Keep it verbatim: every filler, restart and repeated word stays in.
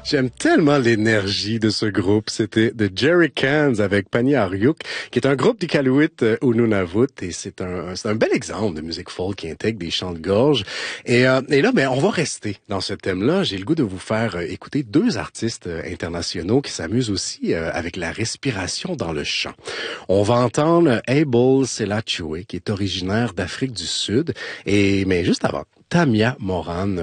J'aime tellement l'énergie de ce groupe. C'était The Jerry Cans avec Pani Aryuk, qui est un groupe d'Iqaluit euh, au Nunavut. Et c'est un, c'est un bel exemple de musique folk qui intègre des chants de gorge. Et, euh, et là, ben, on va rester dans ce thème-là. J'ai le goût de vous faire euh, écouter deux artistes euh, internationaux qui s'amusent aussi euh, avec la respiration dans le chant. On va entendre Abel Selachiwe, qui est originaire d'Afrique du Sud. Et, mais juste avant, Tamia Moran,